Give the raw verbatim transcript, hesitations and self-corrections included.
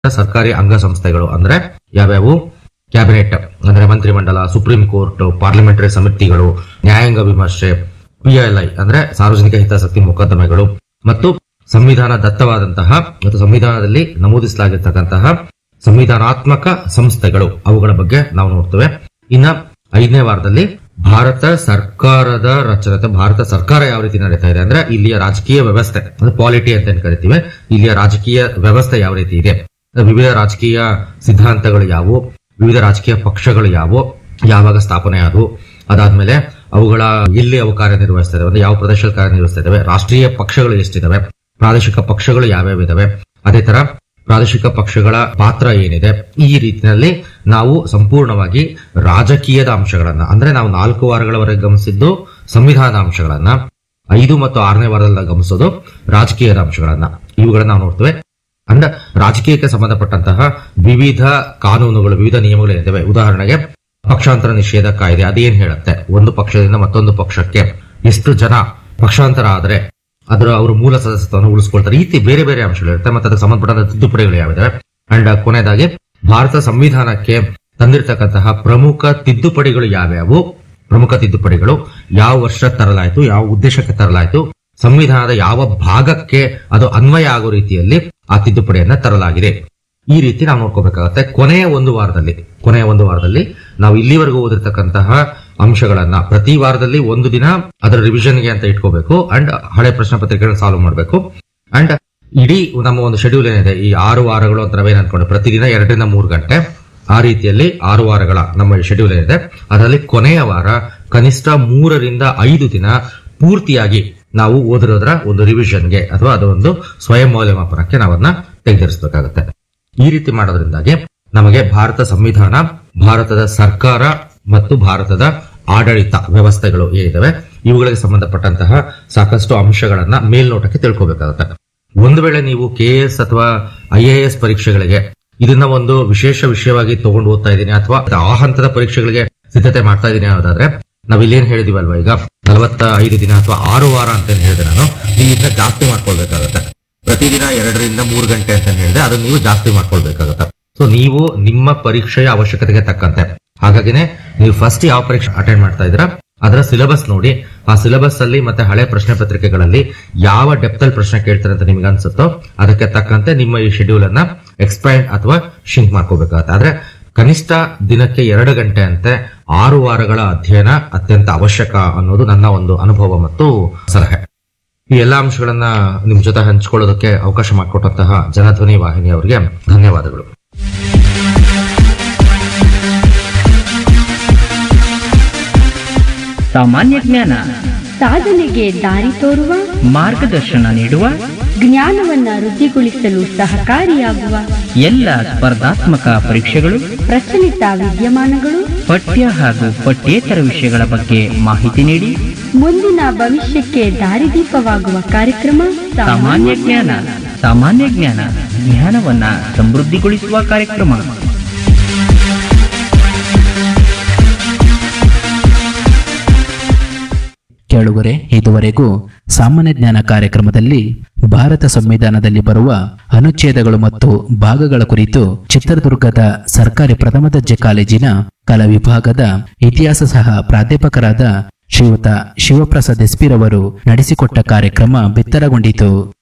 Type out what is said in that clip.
ಸರ್ಕಾರಿ ಅಂಗಸಂಸ್ಥೆಗಳು ಅಂದ್ರೆ ಯಾವ್ಯಾವು? ಕ್ಯಾಬಿನೆಟ್ ಅಂದ್ರೆ ಮಂತ್ರಿಮಂಡಲ, ಸುಪ್ರೀಂ ಕೋರ್ಟ್, ಪಾರ್ಲಿಮೆಂಟರಿ ಸಮಿತಿಗಳು, ನ್ಯಾಯಾಂಗ ವಿಮರ್ಶೆ, ಪಿಎಲ್ಐ ಅಂದ್ರೆ ಸಾರ್ವಜನಿಕ ಹಿತಾಸಕ್ತಿ ಮೊಕದ್ದಮೆಗಳು, ಮತ್ತು ಸಂವಿಧಾನ ದತ್ತವಾದಂತಹ ಮತ್ತು ಸಂವಿಧಾನದಲ್ಲಿ ನಮೂದಿಸಲಾಗಿರ್ತಕ್ಕಂತಹ ಸಂವಿಧಾನಾತ್ಮಕ ಸಂಸ್ಥೆಗಳು, ಅವುಗಳ ಬಗ್ಗೆ ನಾವು ನೋಡ್ತೇವೆ. ಇನ್ನ ಐದನೇ ವಾರದಲ್ಲಿ ಭಾರತ ಸರ್ಕಾರದ ರಚನೆ, ಭಾರತ ಸರ್ಕಾರ ಯಾವ ರೀತಿ ನಡೀತಾ ಇದೆ ಅಂದ್ರೆ ಇಲ್ಲಿಯ ರಾಜಕೀಯ ವ್ಯವಸ್ಥೆ ಅಂದ್ರೆ ಪಾಲಿಟಿ ಅಂತ ಏನ್ ಕರಿತೀವಿ, ಇಲ್ಲಿಯ ರಾಜಕೀಯ ವ್ಯವಸ್ಥೆ ಯಾವ ರೀತಿ ಇದೆ, ವಿವಿಧ ರಾಜಕೀಯ ಸಿದ್ಧಾಂತಗಳು ಯಾವುವು, ವಿವಿಧ ರಾಜಕೀಯ ಪಕ್ಷಗಳು ಯಾವುವು, ಯಾವಾಗ ಸ್ಥಾಪನೆ ಆದವು, ಅದಾದ್ಮೇಲೆ ಅವುಗಳ ಎಲ್ಲಿ ಅವು ಕಾರ್ಯನಿರ್ವಹಿಸ್ತಾ ಇದಾವೆ, ಅಂದ್ರೆ ಯಾವ ಪ್ರದೇಶದಲ್ಲಿ ಕಾರ್ಯನಿರ್ವಹಿಸ್ತಾ ಇದಾವೆ, ರಾಷ್ಟ್ರೀಯ ಪಕ್ಷಗಳು ಎಷ್ಟಿದಾವೆ, ಪ್ರಾದೇಶಿಕ ಪಕ್ಷಗಳು ಯಾವ್ಯಾವ ಇದಾವೆ, ಅದೇ ತರ ಪ್ರಾದೇಶಿಕ ಪಕ್ಷಗಳ ಪಾತ್ರ ಏನಿದೆ. ಈ ರೀತಿಯಲ್ಲಿ ನಾವು ಸಂಪೂರ್ಣವಾಗಿ ರಾಜಕೀಯದ ಅಂಶಗಳನ್ನ ಅಂದ್ರೆ ನಾವು ನಾಲ್ಕು ವಾರಗಳವರೆಗೆ ಗಮನಿಸಿದ್ದು ಸಂವಿಧಾನದ ಅಂಶಗಳನ್ನ, ಐದು ಮತ್ತು ಆರನೇ ವಾರದಲ್ಲಿ ಗಮನಿಸೋದು ರಾಜಕೀಯದ ಅಂಶಗಳನ್ನ. ಇವುಗಳನ್ನ ನಾವು ನೋಡ್ತೇವೆ. ಅಂಡ್ ರಾಜಕೀಯಕ್ಕೆ ಸಂಬಂಧಪಟ್ಟಂತಹ ವಿವಿಧ ಕಾನೂನುಗಳು, ವಿವಿಧ ನಿಯಮಗಳು ಏನಿವೆ. ಉದಾಹರಣೆಗೆ ಪಕ್ಷಾಂತರ ನಿಷೇಧ ಕಾಯ್ದೆ ಅದೇನ್ ಹೇಳುತ್ತೆ, ಒಂದು ಪಕ್ಷದಿಂದ ಮತ್ತೊಂದು ಪಕ್ಷಕ್ಕೆ ಎಷ್ಟು ಜನ ಪಕ್ಷಾಂತರ ಆದ್ರೆ ಅದರ ಅವರು ಮೂಲ ಸದಸ್ಯತ್ವವನ್ನು ಉಳಿಸ್ಕೊಳ್ತಾರೆ. ಈ ರೀತಿ ಬೇರೆ ಬೇರೆ ಅಂಶಗಳಿರುತ್ತೆ. ಮತ್ತೆ ಅದಕ್ಕೆ ಸಂಬಂಧಪಟ್ಟ ತಿದ್ದುಪಡಿಗಳು ಯಾವಿದಾವೆ. ಅಂಡ್ ಕೊನೆಯದಾಗಿ ಭಾರತ ಸಂವಿಧಾನಕ್ಕೆ ತಂದಿರತಕ್ಕಂತಹ ಪ್ರಮುಖ ತಿದ್ದುಪಡಿಗಳು ಯಾವ್ಯಾವು, ಪ್ರಮುಖ ತಿದ್ದುಪಡಿಗಳು ಯಾವ ವರ್ಷ ತರಲಾಯಿತು, ಯಾವ ಉದ್ದೇಶಕ್ಕೆ ತರಲಾಯಿತು, ಸಂವಿಧಾನದ ಯಾವ ಭಾಗಕ್ಕೆ ಅದು ಅನ್ವಯ ಆಗೋ ರೀತಿಯಲ್ಲಿ ಆ ತಿದ್ದುಪಡಿಯನ್ನ ತರಲಾಗಿದೆ. ಈ ರೀತಿ ನಾವು ನೋಡ್ಕೋಬೇಕಾಗತ್ತೆ. ಕೊನೆಯ ಒಂದು ವಾರದಲ್ಲಿ ಕೊನೆಯ ಒಂದು ವಾರದಲ್ಲಿ ನಾವು ಇಲ್ಲಿವರೆಗೂ ಓದಿರ್ತಕ್ಕಂತಹ ಅಂಶಗಳನ್ನ ಪ್ರತಿ ವಾರದಲ್ಲಿ ಒಂದು ದಿನ ಅದರ ರಿವಿಷನ್ಗೆ ಅಂತ ಇಟ್ಕೋಬೇಕು. ಅಂಡ್ ಹಳೆ ಪ್ರಶ್ನೆ ಪತ್ರಿಕೆಗಳನ್ನ ಸಾಲ್ವ್ ಮಾಡಬೇಕು. ಅಂಡ್ ಇಡೀ ನಮ್ಮ ಒಂದು ಶೆಡ್ಯೂಲ್ ಏನಿದೆ, ಈ ಆರು ವಾರಗಳು ಅಂತ ನಾವೇನ್ ಅನ್ಕೊಂಡು ಪ್ರತಿದಿನ ಎರಡರಿಂದ ಮೂರು ಗಂಟೆ ಆ ರೀತಿಯಲ್ಲಿ ಆರು ವಾರಗಳ ನಮ್ಮ ಶೆಡ್ಯೂಲ್ ಏನಿದೆ ಅದರಲ್ಲಿ ಕೊನೆಯ ವಾರ ಕನಿಷ್ಠ ಮೂರರಿಂದ ಐದು ದಿನ ಪೂರ್ತಿಯಾಗಿ ನಾವು ಓದಿರೋದ್ರ ಒಂದು ರಿವಿಷನ್ಗೆ ಅಥವಾ ಅದೊಂದು ಸ್ವಯಂ ಮೌಲ್ಯಮಾಪನಕ್ಕೆ ನಾವನ್ನ ತೆಗೆದಿರಿಸಬೇಕಾಗುತ್ತೆ. ಈ ರೀತಿ ಮಾಡೋದ್ರಿಂದಾಗಿ ನಮಗೆ ಭಾರತ ಸಂವಿಧಾನ, ಭಾರತದ ಸರ್ಕಾರ ಮತ್ತು ಭಾರತದ ಆಡಳಿತ ವ್ಯವಸ್ಥೆಗಳು ಏನಿದಾವೆ ಇವುಗಳಿಗೆ ಸಂಬಂಧಪಟ್ಟಂತಹ ಸಾಕಷ್ಟು ಅಂಶಗಳನ್ನ ಮೇಲ್ನೋಟಕ್ಕೆ ತಿಳ್ಕೋಬೇಕಾಗುತ್ತೆ. ಒಂದು ವೇಳೆ ನೀವು ಕೆಎಎಸ್ ಅಥವಾ ಐಎಎಸ್ ಪರೀಕ್ಷೆಗಳಿಗೆ ಇದನ್ನ ಒಂದು ವಿಶೇಷ ವಿಷಯವಾಗಿ ತಗೊಂಡು ಓದ್ತಾ ಇದ್ದೀನಿ ಅಥವಾ ಆ ಹಂತದ ಪರೀಕ್ಷೆಗಳಿಗೆ ಸಿದ್ಧತೆ ಮಾಡ್ತಾ ಇದ್ದೀನಿ ಅನ್ನೋದಾದ್ರೆ ನಾವ್ ಇಲ್ಲೇನ್ ಹೇಳಿದಿವಲ್ವಾ, ಈಗ ನಲವತ್ತ ಐದು ದಿನ ಅಥವಾ ಆರು ವಾರ ಅಂತ ಹೇಳಿದೆ ನಾನು, ನೀವು ಇದನ್ನ ಜಾಸ್ತಿ ಮಾಡ್ಕೊಳ್ಬೇಕಾಗುತ್ತೆ. ಪ್ರತಿದಿನ ಎರಡರಿಂದ ಮೂರು ಗಂಟೆ ಅಂತ ಹೇಳಿದೆ, ಅದನ್ನ ನೀವು ಜಾಸ್ತಿ ಮಾಡ್ಕೊಳ್ಬೇಕಾಗುತ್ತೆ. ಸೊ ನೀವು ನಿಮ್ಮ ಪರೀಕ್ಷೆಯ ಅವಶ್ಯಕತೆಗೆ ತಕ್ಕಂತೆ, ಹಾಗಾಗಿನೇ ನೀವು ಫಸ್ಟ್ ಯಾವ ಪರೀಕ್ಷೆ ಅಟೆಂಡ್ ಮಾಡ್ತಾ ಇದ್ದೀರಾ ಅದರ ಸಿಲೆಬಸ್ ನೋಡಿ, ಆ ಸಿಲೆಬಸ್ ಅಲ್ಲಿ ಮತ್ತೆ ಹಳೆ ಪ್ರಶ್ನೆ ಪತ್ರಿಕೆಗಳಲ್ಲಿ ಯಾವ ಡೆಪ್ತ್ ಅಲ್ಲಿ ಪ್ರಶ್ನೆ ಕೇಳ್ತಾರೆ ಅಂತ ನಿಮ್ಗೆ ಅನ್ಸುತ್ತೋ ಅದಕ್ಕೆ ತಕ್ಕಂತೆ ನಿಮ್ಮ ಈ ಶೆಡ್ಯೂಲ್ ಅನ್ನ ಎಕ್ಸ್ಪ್ಯಾಂಡ್ ಅಥವಾ ಶಿಂಕ್ ಮಾಡ್ಕೋಬೇಕಾಗುತ್ತೆ. ಆದ್ರೆ ಕನಿಷ್ಠ ದಿನಕ್ಕೆ ಎರಡು ಗಂಟೆ ಅಂತೆ ಆರು ವಾರಗಳ ಅಧ್ಯಯನ ಅತ್ಯಂತ ಅವಶ್ಯಕ ಅನ್ನೋದು ನನ್ನ ಒಂದು ಅನುಭವ ಮತ್ತು ಸಲಹೆ. ಈ ಎಲ್ಲಾ ಅಂಶಗಳನ್ನ ನಿಮ್ ಜೊತೆ ಹಂಚಿಕೊಳ್ಳೋದಕ್ಕೆ ಅವಕಾಶ ಮಾಡಿಕೊಟ್ಟಂತಹ ಜನಧ್ವನಿ ವಾಹಿನಿ ಅವರಿಗೆ ಧನ್ಯವಾದಗಳು. ಸಾಮಾನ್ಯ ಜ್ಞಾನ ಸಾಧನೆಗೆ ದಾರಿ ತೋರುವ, ಮಾರ್ಗದರ್ಶನ ನೀಡುವ, ಜ್ಞಾನವನ್ನ ವೃದ್ಧಿಗೊಳಿಸಲು ಸಹಕಾರಿಯಾಗುವ ಎಲ್ಲ ಸ್ಪರ್ಧಾತ್ಮಕ ಪರೀಕ್ಷೆಗಳು, ಪ್ರಚಲಿತ ವಿದ್ಯಮಾನಗಳು, ಪಠ್ಯ ಹಾಗೂ ಪಠ್ಯೇತರ ವಿಷಯಗಳ ಬಗ್ಗೆ ಮಾಹಿತಿ ನೀಡಿ ಮುಂದಿನ ಭವಿಷ್ಯಕ್ಕೆ ದಾರಿದೀಪವಾಗುವ ಕಾರ್ಯಕ್ರಮ ಸಾಮಾನ್ಯ ಜ್ಞಾನ. ಸಾಮಾನ್ಯ ಜ್ಞಾನ ಜ್ಞಾನವನ್ನ ಸಮೃದ್ಧಿಗೊಳಿಸುವ ಕಾರ್ಯಕ್ರಮ. ಕೇಳುಗರೆ, ಇದುವರೆಗೂ ಸಾಮಾನ್ಯ ಜ್ಞಾನ ಕಾರ್ಯಕ್ರಮದಲ್ಲಿ ಭಾರತ ಸಂವಿಧಾನದಲ್ಲಿ ಬರುವ ಅನುಚ್ಛೇದಗಳು ಮತ್ತು ಭಾಗಗಳ ಕುರಿತು ಚಿತ್ರದುರ್ಗದ ಸರ್ಕಾರಿ ಪ್ರಥಮ ದರ್ಜೆ ಕಾಲೇಜಿನ ಕಲಾ ವಿಭಾಗದ ಇತಿಹಾಸ ಸಹ ಪ್ರಾಧ್ಯಾಪಕರಾದ ಶ್ರೀಯುತ ಶಿವಪ್ರಸಾದ್ ಎಸ್ಪಿರವರು ನಡೆಸಿಕೊಟ್ಟ ಕಾರ್ಯಕ್ರಮ ಬಿತ್ತರಗೊಂಡಿತು.